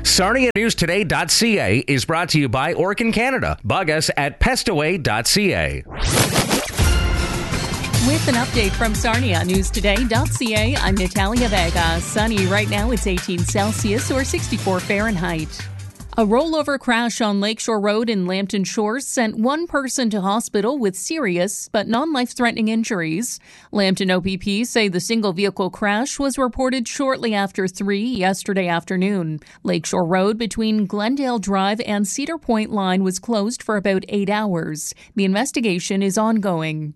SarniaNewsToday.ca is brought to you by Orkin Canada. Bug us at pestaway.ca. With an update from SarniaNewsToday.ca, I'm Natalia Vega. Sunny right now, it's 18 Celsius or 64 Fahrenheit. A rollover crash on Lakeshore Road in Lambton Shores sent one person to hospital with serious but non-life-threatening injuries. Lambton OPP say the single-vehicle crash was reported shortly after 3 yesterday afternoon. Lakeshore Road between Glendale Drive and Cedar Point line was closed for about 8 hours. The investigation is ongoing.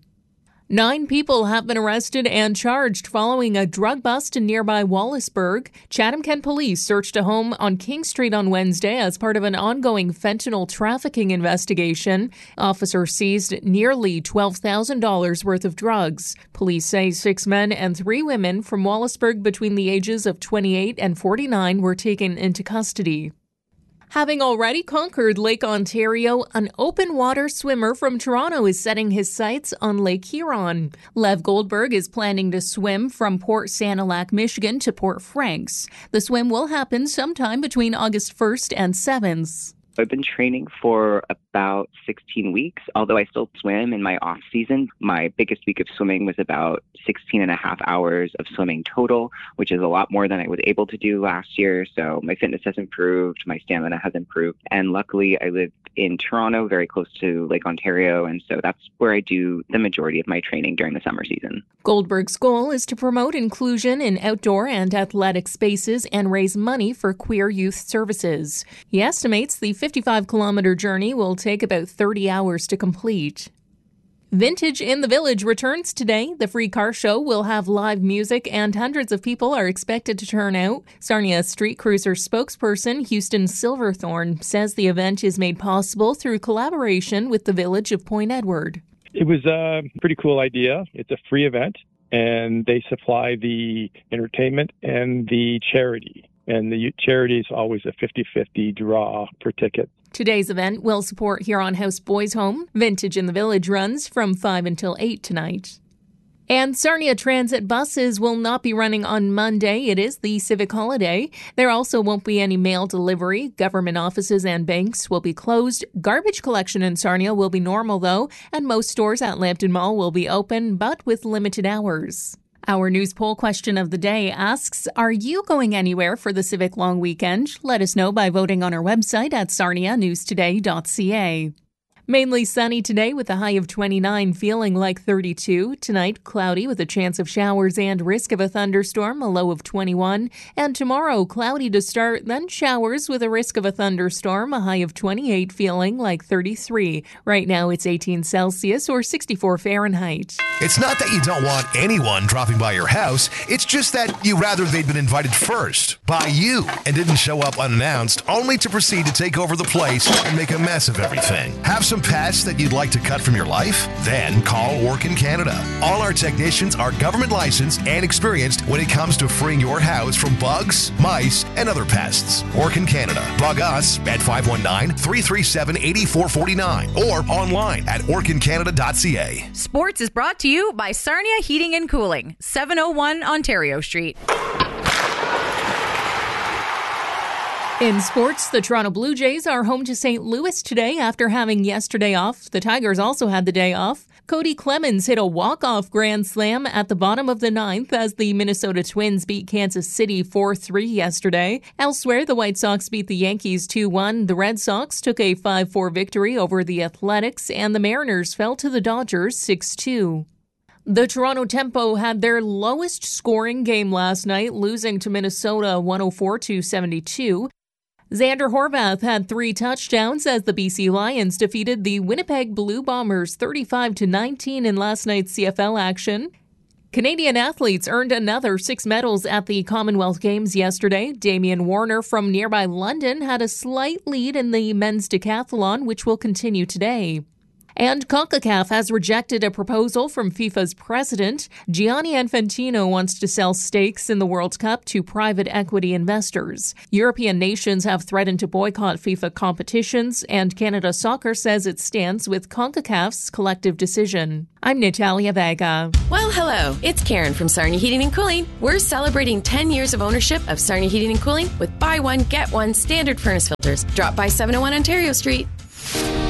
9 people have been arrested and charged following a drug bust in nearby Wallaceburg. Chatham-Kent police searched a home on King Street on Wednesday as part of an ongoing fentanyl trafficking investigation. Officers seized nearly $12,000 worth of drugs. Police say 6 men and 3 women from Wallaceburg between the ages of 28 and 49 were taken into custody. Having already conquered Lake Ontario, an open water swimmer from Toronto is setting his sights on Lake Huron. Lev Goldberg is planning to swim from Port Sanilac, Michigan to Port Franks. The swim will happen sometime between August 1st and 7th. I've been training for about 16 weeks, although I still swim in my off season. My biggest week of swimming was about 16 and a half hours of swimming total, which is a lot more than I was able to do last year. So my fitness has improved, my stamina has improved. And luckily I live in Toronto, very close to Lake Ontario. And so that's where I do the majority of my training during the summer season. Goldberg's goal is to promote inclusion in outdoor and athletic spaces and raise money for queer youth services. He estimates the 55-kilometer journey will take about 30 hours to complete. Vintage in the Village returns today. The free car show will have live music and hundreds of people are expected to turn out. Sarnia Street Cruiser spokesperson Houston Silverthorne says the event is made possible through collaboration with the Village of Point Edward. It was a pretty cool idea. It's a free event, and they supply the entertainment and the charity. And the charity is always a 50-50 draw per ticket. Today's event will support Huron House Boys Home. Vintage in the Village runs from 5 until 8 tonight. And Sarnia Transit buses will not be running on Monday. It is the civic holiday. There also won't be any mail delivery. Government offices and banks will be closed. Garbage collection in Sarnia will be normal, though, and most stores at Lambton Mall will be open, but with limited hours. Our news poll question of the day asks, are you going anywhere for the Civic Long Weekend? Let us know by voting on our website at sarnianewstoday.ca. Mainly sunny today with a high of 29, feeling like 32. Tonight, cloudy with a chance of showers and risk of a thunderstorm, a low of 21. And tomorrow, cloudy to start, then showers with a risk of a thunderstorm, a high of 28, feeling like 33. Right now, it's 18 Celsius or 64 Fahrenheit. It's not that you don't want anyone dropping by your house. It's just that you rather they'd been invited first by you and didn't show up unannounced, only to proceed to take over the place and make a mess of everything. Have some pests that you'd like to cut from your life? Then call Orkin Canada. All our technicians are government licensed and experienced when it comes to freeing your house from bugs, mice, and other pests. Orkin Canada. Bug us at 519-337-8449 or online at orkincanada.ca. Sports is brought to you by Sarnia Heating and Cooling, 701 Ontario Street. In sports, the Toronto Blue Jays are home to St. Louis today after having yesterday off. The Tigers also had the day off. Cody Clemens hit a walk-off grand slam at the bottom of the 9th as the Minnesota Twins beat Kansas City 4-3 yesterday. Elsewhere, the White Sox beat the Yankees 2-1. The Red Sox took a 5-4 victory over the Athletics, and the Mariners fell to the Dodgers 6-2. The Toronto Tempo had their lowest scoring game last night, losing to Minnesota 104-72. Xander Horvath had 3 touchdowns as the BC Lions defeated the Winnipeg Blue Bombers 35-19 in last night's CFL action. Canadian athletes earned another 6 medals at the Commonwealth Games yesterday. Damian Warner from nearby London had a slight lead in the men's decathlon, which will continue today. And CONCACAF has rejected a proposal from FIFA's president. Gianni Infantino wants to sell stakes in the World Cup to private equity investors. European nations have threatened to boycott FIFA competitions, and Canada Soccer says it stands with CONCACAF's collective decision. I'm Natalia Vega. Well, hello. It's Karen from Sarnia Heating and Cooling. We're celebrating 10 years of ownership of Sarnia Heating and Cooling with buy one, get one standard furnace filters. Drop by 701 Ontario Street.